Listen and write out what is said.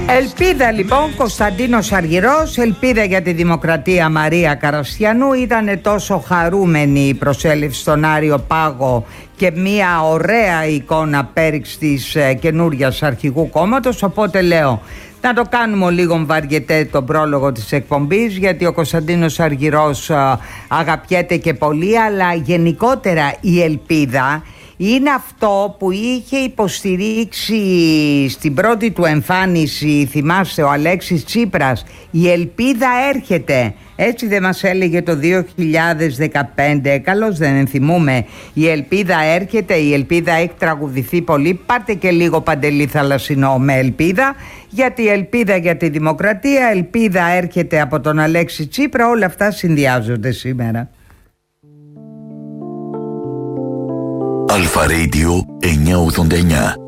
Ελπίδα λοιπόν Κωνσταντίνος Αργυρός, ελπίδα για τη δημοκρατία Μαρία Καραστιανού. Ήταν τόσο χαρούμενη η προσέλευση στον Άριο Πάγο και μια ωραία εικόνα πέριξ της καινούριας αρχηγού κόμματος. Οπότε λέω να το κάνουμε λίγο βαριετέ τον πρόλογο της εκπομπής, γιατί ο Κωνσταντίνος Αργυρός αγαπιέται και πολύ, αλλά γενικότερα η ελπίδα είναι αυτό που είχε υποστηρίξει στην πρώτη του εμφάνιση, θυμάστε, ο Αλέξης Τσίπρας. Η ελπίδα έρχεται. Έτσι δεν μας έλεγε το 2015? Καλώς δεν ενθυμούμε? Η ελπίδα έρχεται, η ελπίδα έχει τραγουδηθεί πολύ. Πάρτε και λίγο Παντελή Θαλασσινό με ελπίδα, γιατί η ελπίδα για τη δημοκρατία, ελπίδα έρχεται από τον Αλέξη Τσίπρα. Όλα αυτά συνδυάζονται σήμερα. Αλφα Radio 989.